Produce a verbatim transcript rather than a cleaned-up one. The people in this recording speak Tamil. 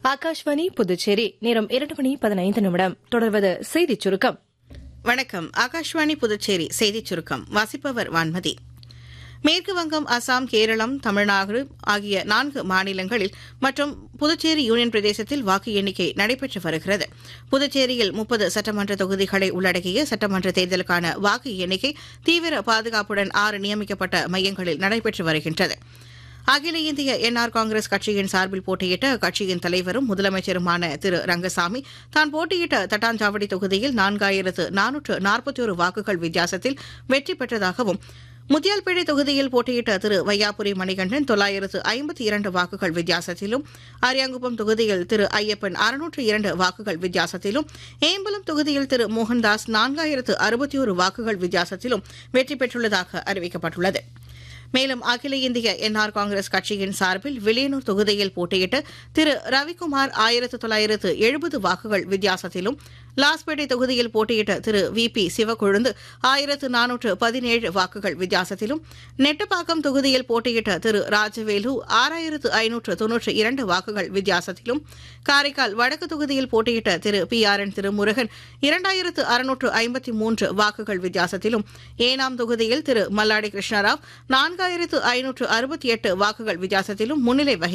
ஆகாஷ்வாணி புதுச்சேரி நேரம் இரண்டு மணி பதினைந்து நிமிடம். தொடர்வது செய்திச் சுருக்கம். வணக்கம். ஆகாஷ்வாணி புதுச்சேரி செய்திச் சுருக்கம் வாசிப்பவர் வான்மதி. மேற்கு வங்கம், அசாம், கேரளம், தமிழ்நாடு ஆகிய நான்கு மாநிலங்களில் மற்றும் புதுச்சேரி யூனியன் பிரதேசத்தில் வாக்கு எண்ணிக்கை நடைபெற்று வருகிறது. புதுச்சேரியில் முப்பது சட்டமன்ற தொகுதிகளை உள்ளடக்கிய சட்டமன்ற தேர்தலுக்கான வாக்கு எண்ணிக்கை தீவிர பாதுகாப்புடன் ஆறு நியமிக்கப்பட்ட மையங்களில் நடைபெற்று வருகின்றது. அகில இந்திய என்ஆர் காங்கிரஸ் கட்சியின் சார்பில் போட்டியிட்ட அக்கட்சியின் தலைவரும் முதலமைச்சருமான திரு ரங்கசாமி தான் போட்டியிட்ட தட்டாஞ்சாவடி தொகுதியில் நான்காயிரத்து நானூற்று நாற்பத்தி ஒரு வாக்குகள் வித்தியாசத்தில் வெற்றி பெற்றதாகவும், முத்தியால்பேட்டை தொகுதியில் போட்டியிட்ட திரு வையாபுரி மணிகண்டன் தொள்ளாயிரத்து ஐம்பத்தி இரண்டு வாக்குகள் வித்தியாசத்திலும், அரியாங்குப்பம் தொகுதியில் திரு ஐயப்பன் அறுநூற்று இரண்டு வாக்குகள் வித்தியாசத்திலும், ஏம்பலம் தொகுதியில் திரு மோகன்தாஸ் நான்காயிரத்து அறுபத்தி ஒரு வாக்குகள் வித்தியாசத்திலும் வெற்றி பெற்றுள்ளதாக அறிவிக்கப்பட்டுள்ளது. மேலும் அகில இந்திய என்ஆர் காங்கிரஸ் கட்சியின் சார்பில் வில்லியனூர் தொகுதியில் போட்டியிட்ட திரு ரவிக்குமார் ஆயிரத்து தொள்ளாயிரத்து எழுபது வாக்குகள் வித்தியாசத்திலும், லாஸ்பேட்டை தொகுதியில் போட்டியிட்ட திரு வி பி சிவக்கொழுந்து ஆயிரத்து நானூற்று பதினேழு வாக்குகள் வித்தியாசத்திலும், நெட்டப்பாக்கம் தொகுதியில் போட்டியிட்ட திரு ராஜவேலு ஆறாயிரத்து ஐநூற்று தொன்னூற்று இரண்டு வாக்குகள் வித்தியாசத்திலும், காரைக்கால் வடக்கு தொகுதியில் போட்டியிட்ட திரு பி ஆர் என் திருமுருகன் இரண்டாயிரத்து அறுநூற்று ஐம்பத்தி மூன்று வாக்குகள் வித்தியாசத்திலும், ஏனாம் தொகுதியில் திரு மல்லாடி கிருஷ்ணராவ் நான்காயிரத்து ஐநூற்று அறுபத்தி எட்டு வாக்குகள் வித்தியாசத்திலும் முன்னிலை வகிக்கிறார்.